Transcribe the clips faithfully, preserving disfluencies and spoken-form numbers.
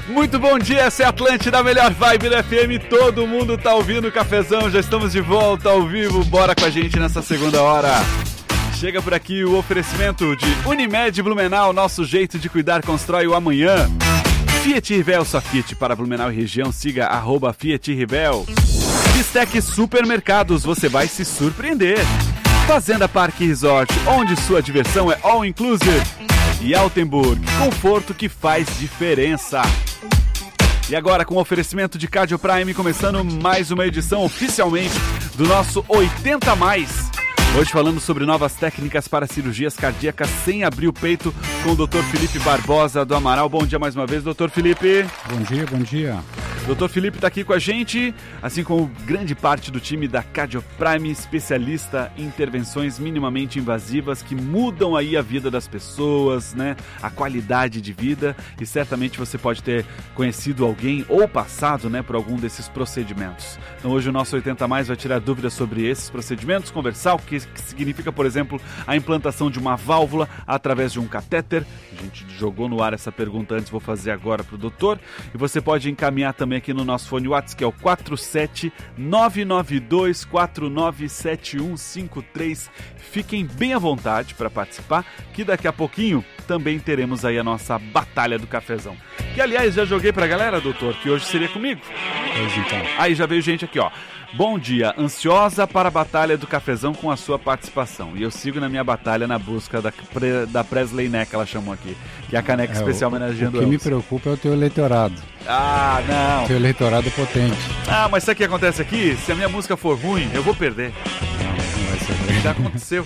Muito bom dia, essa é a Atlântida, a melhor vibe da F M, todo mundo tá ouvindo o cafezão, já estamos de volta ao vivo, bora com a gente nessa segunda hora. Chega por aqui o oferecimento de Unimed Blumenau, nosso jeito de cuidar constrói o amanhã. Fiat Rivel, sua Fiat para Blumenau e região, siga arroba Fiat Rivel. Bistec Supermercados, você vai se surpreender. Fazenda Parque Resort, onde sua diversão é all inclusive. E Altenburg, conforto que faz diferença. E agora com o oferecimento de Cardio Prime, começando mais uma edição oficialmente do nosso oitenta mais. Hoje falando sobre novas técnicas para cirurgias cardíacas sem abrir o peito com o doutor Felipe Barbosa do Amaral. Bom dia mais uma vez, doutor Felipe. Bom dia, bom dia. doutor Felipe está aqui com a gente, assim como grande parte do time da Cardio Prime, especialista em intervenções minimamente invasivas que mudam aí a vida das pessoas, né? A qualidade de vida, e certamente você pode ter conhecido alguém ou passado, né, por algum desses procedimentos. Então hoje o nosso oitenta mais vai tirar dúvidas sobre esses procedimentos, conversar o que que significa, por exemplo, a implantação de uma válvula através de um catéter. A gente jogou no ar essa pergunta antes, vou fazer agora para o doutor. E você pode encaminhar também aqui no nosso fone WhatsApp, que é o quatro sete nove nove dois quatro nove sete um cinco três. Fiquem bem à vontade para participar, que daqui a pouquinho também teremos aí a nossa Batalha do Cafezão. Que, aliás, já joguei para a galera, doutor, que hoje seria comigo. Pois então. Aí já veio gente aqui, ó. Bom dia, ansiosa para a Batalha do Cafezão com a sua participação. E eu sigo na minha batalha na busca da, pre, da Presley Neck, ela chamou aqui, que é a caneca é, especial o, homenageando o que Elvis. me preocupa é o teu eleitorado. Ah, não. O teu eleitorado é potente. Ah, mas sabe o que acontece aqui? Se a minha música for ruim, eu vou perder. Não, não vai ser ruim. Já aconteceu.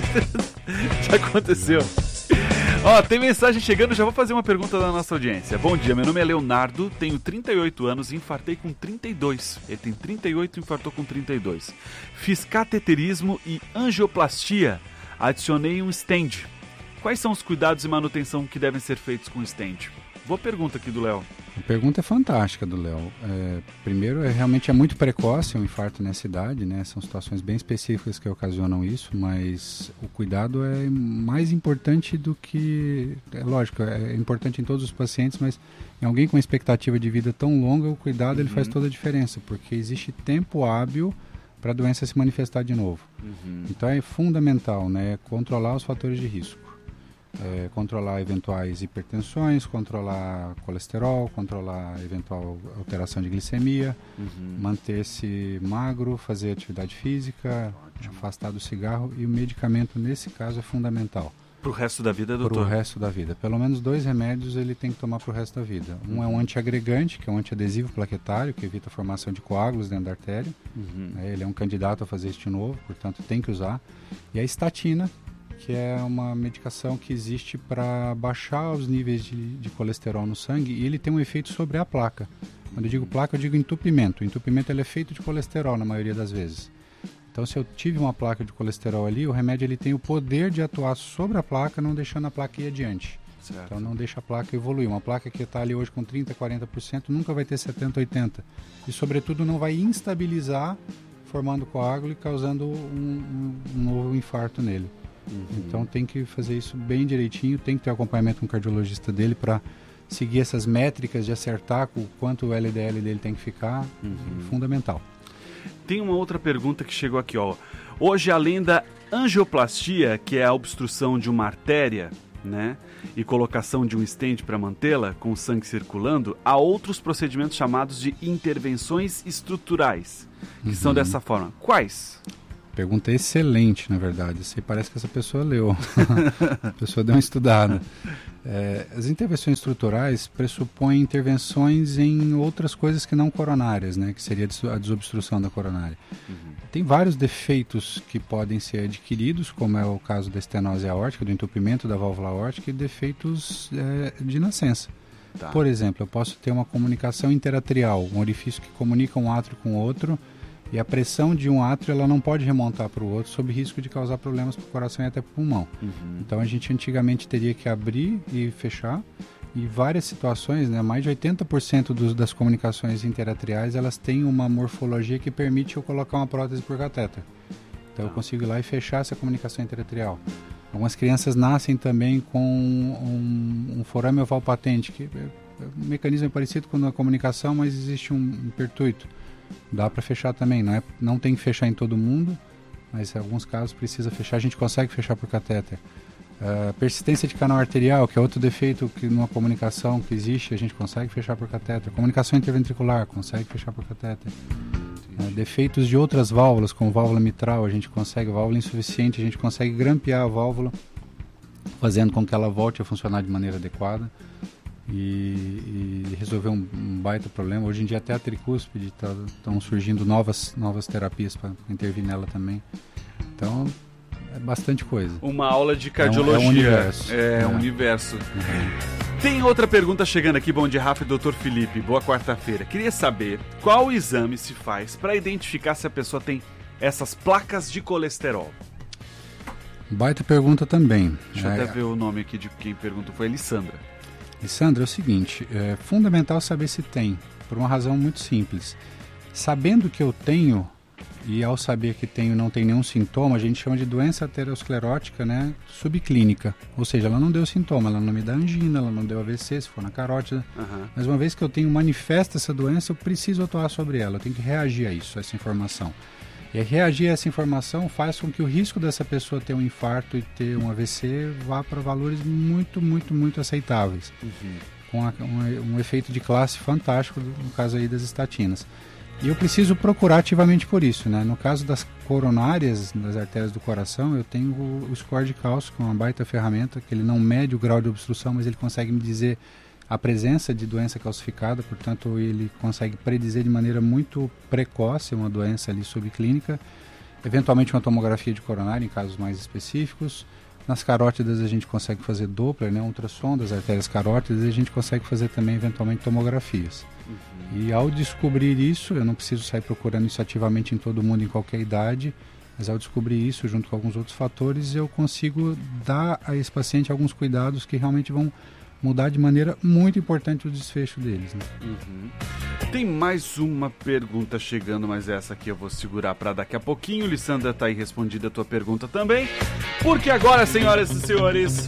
Já aconteceu. Ó, tem mensagem chegando, já vou fazer uma pergunta da nossa audiência. Bom dia, meu nome é Leonardo, tenho trinta e oito anos e infartei com trinta e dois. Ele tem trinta e oito e infartou com trinta e dois. Fiz cateterismo e angioplastia, adicionei um stent. Quais são os cuidados e manutenção que devem ser feitos com o stent? Boa pergunta aqui do Léo. A pergunta é fantástica do Léo. É, primeiro, é, realmente é muito precoce um infarto nessa idade, né? São situações bem específicas que ocasionam isso, mas o cuidado é mais importante do que... É lógico, é importante em todos os pacientes, mas em alguém com uma expectativa de vida tão longa, o cuidado uhum. ele faz toda a diferença, porque existe tempo hábil para a doença se manifestar de novo. Uhum. Então é fundamental, né, controlar os fatores de risco. É, controlar eventuais hipertensões, controlar colesterol, controlar eventual alteração de glicemia, uhum. manter-se magro, fazer atividade física, Ótimo. afastar do cigarro, e o medicamento nesse caso é fundamental. Para o resto da vida, doutor? Para o resto da vida. Pelo menos dois remédios ele tem que tomar para o resto da vida. Um uhum. é um antiagregante, que é um antiadesivo plaquetário, que evita a formação de coágulos dentro da artéria. Uhum. É, ele é um candidato a fazer isso de novo, portanto tem que usar. E a estatina, que é uma medicação que existe para baixar os níveis de, de colesterol no sangue, e ele tem um efeito sobre a placa. Quando eu digo placa, eu digo entupimento. O entupimento ele é feito de colesterol na maioria das vezes. Então, se eu tive uma placa de colesterol ali, o remédio ele tem o poder de atuar sobre a placa, não deixando a placa ir adiante. Certo. Então, não deixa a placa evoluir. Uma placa que está ali hoje com trinta, quarenta por cento nunca vai ter setenta, oitenta por cento. E, sobretudo, não vai instabilizar, formando coágulo e causando um, um, um novo infarto nele. Uhum. Então tem que fazer isso bem direitinho, tem que ter acompanhamento com o cardiologista dele para seguir essas métricas de acertar o quanto o L D L dele tem que ficar, uhum. fundamental. Tem uma outra pergunta que chegou aqui, ó. Hoje, além da angioplastia, que é a obstrução de uma artéria, né, e colocação de um stent para mantê-la com o sangue circulando, há outros procedimentos chamados de intervenções estruturais, que uhum. são dessa forma. Quais? Pergunta excelente, na verdade. Você parece que essa pessoa leu. A pessoa deu uma estudada. É, as intervenções estruturais pressupõem intervenções em outras coisas que não coronárias, né? Que seria a desobstrução da coronária. Uhum. Tem vários defeitos que podem ser adquiridos, como é o caso da estenose aórtica, do entupimento da válvula aórtica, e defeitos é, de nascença. Tá. Por exemplo, eu posso ter uma comunicação interatrial, um orifício que comunica um átrio com o outro, e a pressão de um átrio ela não pode remontar para o outro, sob risco de causar problemas para o coração e até para o pulmão. Uhum. Então a gente antigamente teria que abrir e fechar, e várias situações, né, mais de oitenta por cento dos, das comunicações interatriais, elas têm uma morfologia que permite eu colocar uma prótese por catéter. Então eu consigo ir lá e fechar essa comunicação interatrial. Algumas crianças nascem também com um, um forame oval patente, que o mecanismo é parecido com a comunicação, mas existe um, um pertuito. Dá para fechar também, não, é, não tem que fechar em todo mundo, mas em alguns casos precisa fechar, a gente consegue fechar por catéter. Uh, persistência de canal arterial, que é outro defeito que numa comunicação que existe, a gente consegue fechar por catéter. Comunicação interventricular, consegue fechar por catéter. Uh, defeitos de outras válvulas, como válvula mitral, a gente consegue, válvula insuficiente, a gente consegue grampear a válvula, fazendo com que ela volte a funcionar de maneira adequada e, e resolver um, um baita problema. Hoje em dia até a tricúspide estão tá, surgindo novas, novas terapias para intervir nela também. Então, é bastante coisa. Uma aula de cardiologia. É um, é um universo. É, é um universo. Uhum. Tem outra pergunta chegando aqui. Bom dia, Rafa e doutor Felipe. Boa quarta-feira. Queria saber qual exame se faz para identificar se a pessoa tem essas placas de colesterol. Baita pergunta também. Deixa eu é, até ver o nome aqui de quem perguntou. Foi a Elissandra. Elissandra, é o seguinte. É fundamental saber se tem, por uma razão muito simples. Sabendo que eu tenho... E ao saber que tenho não tem nenhum sintoma, a gente chama de doença aterosclerótica, né, subclínica. Ou seja, ela não deu sintoma, ela não me dá angina, ela não deu A V C, se for na carótida. Uhum. Mas uma vez que eu tenho manifesta essa doença, eu preciso atuar sobre ela, eu tenho que reagir a isso, a essa informação. E reagir a essa informação faz com que o risco dessa pessoa ter um infarto e ter um A V C vá para valores muito, muito, muito aceitáveis. Uhum. Com a, um, um efeito de classe fantástico, no caso aí das estatinas. E eu preciso procurar ativamente por isso, né? No caso das coronárias, das artérias do coração, eu tenho o, o score de cálcio, que é uma baita ferramenta, que ele não mede o grau de obstrução, mas ele consegue me dizer a presença de doença calcificada, portanto ele consegue predizer de maneira muito precoce uma doença ali subclínica, eventualmente uma tomografia de coronária em casos mais específicos. Nas carótidas a gente consegue fazer Doppler, né, ultrassom das artérias carótidas, e a gente consegue fazer também eventualmente tomografias. Uhum. E ao descobrir isso, eu não preciso sair procurando isso ativamente em todo mundo, em qualquer idade, mas ao descobrir isso, junto com alguns outros fatores, eu consigo dar a esse paciente alguns cuidados que realmente vão mudar de maneira muito importante o desfecho deles. Né? Uhum. Tem mais uma pergunta chegando, mas essa aqui eu vou segurar para daqui a pouquinho. Lissandra, tá aí respondida a tua pergunta também. Porque agora, senhoras e senhores,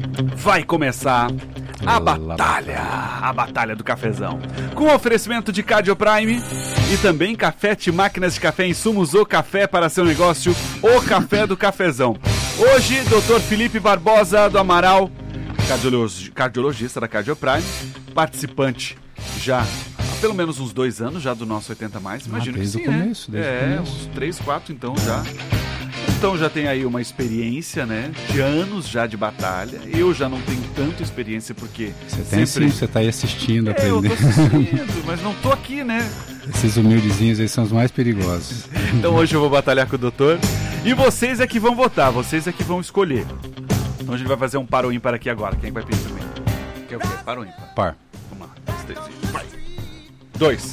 vai começar a batalha, a batalha do cafezão. Com oferecimento de Cardio Prime e também Cafete, máquinas de café, insumos ou café para seu negócio, o café do cafezão. Hoje, doutor Felipe Barbosa do Amaral, Cardiologi- cardiologista da Cardio Prime, participante já há pelo menos uns dois anos já do nosso oitenta mais, imagino ah, que sim, o começo, né? Desde É, o começo. uns três, quatro então já. Então já tem aí uma experiência, né, de anos já de batalha. Eu já não tenho tanta experiência porque você tem sempre... sim, você está aí assistindo, é, aprendendo. eu tô assistindo, mas não tô aqui, né? Esses humildezinhos aí são os mais perigosos. Então hoje eu vou batalhar com o doutor e vocês é que vão votar, vocês é que vão escolher. Então a gente vai fazer um par ou ímpar aqui agora. Quem vai pedir primeiro? Quer o quê? Par ou ímpar? Par. Vamos lá. Dois, três, e vai. Dois.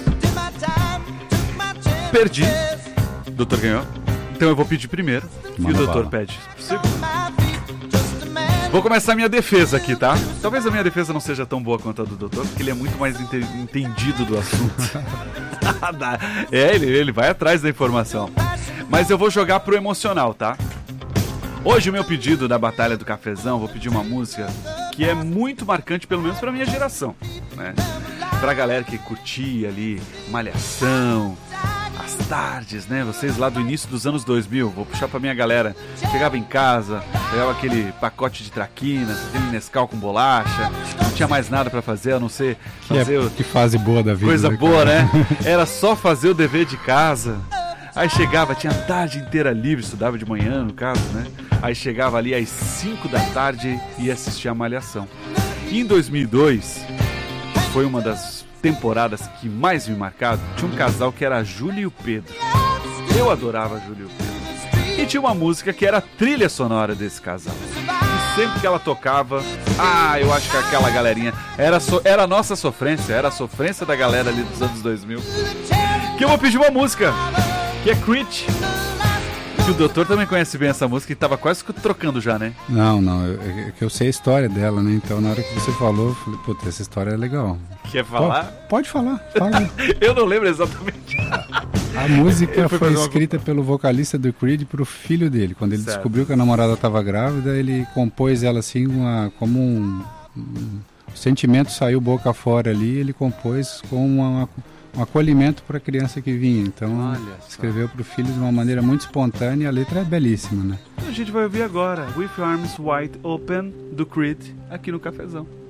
Perdi. O doutor ganhou. Então eu vou pedir primeiro. Manda e o doutor bala. pede segundo. Vou começar a minha defesa aqui, tá? Talvez a minha defesa não seja tão boa quanto a do doutor, porque ele é muito mais ente- entendido do assunto. É, ele, ele vai atrás da informação. Mas eu vou jogar pro emocional, tá? Hoje o meu pedido da Batalha do Cafezão, vou pedir uma música que é muito marcante, pelo menos pra minha geração, né? Pra galera que curtia ali Malhação, As Tardes, né? Vocês lá do início dos anos dois mil, vou puxar pra minha galera. Chegava em casa, pegava aquele pacote de traquinas, aquele Nescau com bolacha, não tinha mais nada pra fazer, a não ser fazer... Que, é, o... que fase boa da vida. Coisa né, boa, cara? né? Era só fazer o dever de casa. Aí chegava, tinha a tarde inteira livre, estudava de manhã, no caso, né? Aí chegava ali às cinco da tarde e ia assistir a Malhação. E em dois mil e dois, foi uma das temporadas que mais me marcaram, tinha um casal que era a Júlia e o Pedro. Eu adorava a Júlia e o Pedro. E tinha uma música que era a trilha sonora desse casal. E sempre que ela tocava, ah, eu acho que aquela galerinha, era, so, era a nossa sofrência, era a sofrência da galera ali dos anos dois mil. Que eu vou pedir uma música, que é Creed. Que o doutor também conhece bem essa música e tava quase trocando já, né? Não, não, eu, eu, eu sei a história dela, né? Então na hora que você falou, eu falei, puta, essa história é legal. Quer falar? Pode, pode falar, fala. Eu não lembro exatamente. A música foi foi uma... escrita pelo vocalista do Creed pro filho dele. Quando ele certo. descobriu que a namorada estava grávida, ele compôs ela assim uma, como um, um sentimento saiu boca fora ali, ele compôs com uma, um acolhimento para a criança que vinha. Então, escreveu para o filho de uma maneira muito espontânea e a letra é belíssima, né? A gente vai ouvir agora With Arms Wide Open, do Creed, aqui no Cafezão.